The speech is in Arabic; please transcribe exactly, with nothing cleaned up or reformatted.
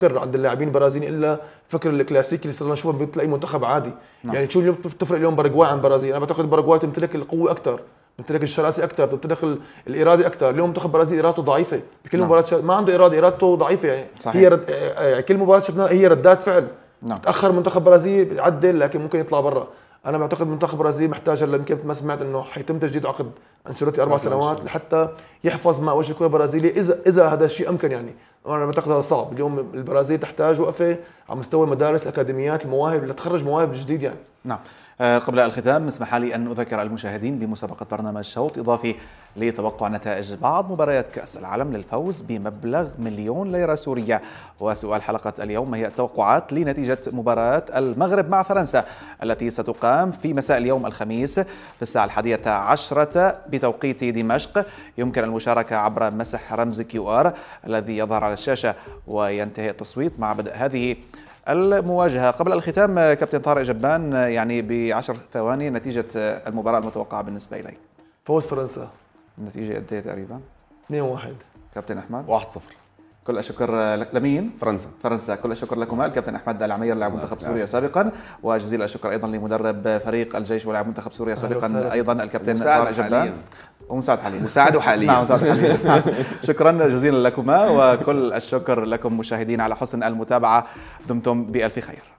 فكر عند اللاعبين البرازيليين الا فكر الكلاسيكي اللي صرنا نشوفه بتلاقي منتخب عادي. نعم. يعني شو اليوم بتفرق اليوم باراغواي عن برازيل؟ انا بعتقد باراغواي تمتلك القوه اكثر، تمتلك الشراسه اكثر، تمتلك الاراده اكثر. اليوم منتخب برازيل ارادته ضعيفه بكل نعم. مباراه، ما عنده اراده، ارادته ضعيفه يعني. صحيح. هي رد... يعني كل مباراه شفناها هي ردات فعل. نعم. تاخر منتخب برازيل يعدل لكن ممكن يطلع برا. انا بعتقد منتخب برازيل محتاج، هلا يمكن ما سمعت انه حيتم تجديد عقد انشيلوتي اربع سنوات لحتى يحفظ ما وجه الكره البرازيليه، اذا اذا هذا الشيء امكن يعني. انا بعتقد هذا صعب. اليوم البرازيل تحتاج وقفه على مستوى المدارس، الاكاديميات، المواهب لتخرج مواهب جديد يعني. نعم. قبل الختام اسمح لي أن أذكر المشاهدين بمسابقة برنامج شوط إضافي لتوقع نتائج بعض مباريات كأس العالم للفوز بمبلغ مليون ليرة سورية. وسؤال حلقة اليوم هي التوقعات لنتيجة مباراة المغرب مع فرنسا التي ستقام في مساء اليوم الخميس في الساعة الحادية عشرة بتوقيت دمشق. يمكن المشاركة عبر مسح رمز كيو آر الذي يظهر على الشاشة، وينتهي التصويت مع بدء هذه المواجهة. قبل الختام كابتن طارق جبان، يعني بعشر ثواني نتيجة المباراة المتوقعة بالنسبة إليك. فوز فرنسا. النتيجة قد ايه تقريبا؟ اثنين واحد. كابتن أحمد؟ واحد صفر. كل الشكر لك. لمين؟ فرنسا. فرنسا. كل الشكر لكما. الكابتن أحمد العمير لاعب منتخب سوريا سابقا، وجزيل الشكر أيضا لمدرب فريق الجيش ولاعب منتخب سوريا سابقا أيضا الكابتن طارق جبان. ومساعد حاليا. مساعد حاليا. نعم مساعد حاليا. شكرا جزيلا لكما، وكل الشكر لكم مشاهدين على حسن المتابعة. دمتم بألف خير.